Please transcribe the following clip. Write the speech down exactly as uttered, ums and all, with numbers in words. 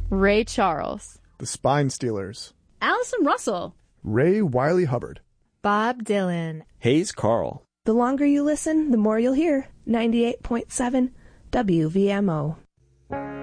Ray Charles, The Spine Stealers, Allison Russell, Ray Wiley Hubbard, Bob Dylan, Hayes Carl. The longer you listen, the more you'll hear. ninety-eight point seven W V M O.